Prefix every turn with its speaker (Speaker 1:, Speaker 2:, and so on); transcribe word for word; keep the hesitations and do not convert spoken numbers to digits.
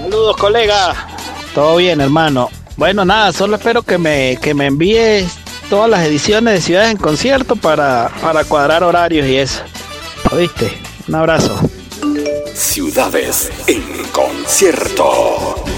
Speaker 1: Saludos, colega.
Speaker 2: Todo bien, hermano. Bueno, nada, solo espero que me, que me envíes todas las ediciones de Ciudades en Concierto para, para cuadrar horarios y eso. ¿Oíste? Un abrazo.
Speaker 3: Ciudades en Concierto.